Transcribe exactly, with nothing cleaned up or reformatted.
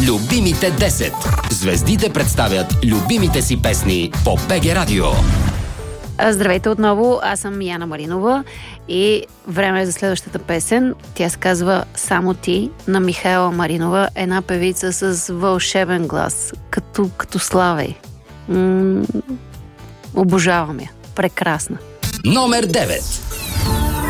Любимите десет. Звездите представят любимите си песни по БГ Радио. Здравейте отново, аз съм Яна Маринова и време е за следващата песен. Тя се казва "Само ти" на Михайла Маринова, една певица с вълшебен глас, като, като Славей. М- обожавам я. Прекрасна. Номер девет.